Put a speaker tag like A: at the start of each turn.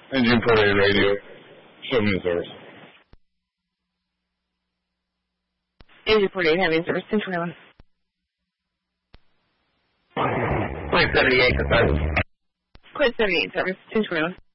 A: Engine 48 radio. Show me the service.
B: Engine 48 having service. Central Island.
C: 78 confirmed.
B: Quit 78 service. Central Island.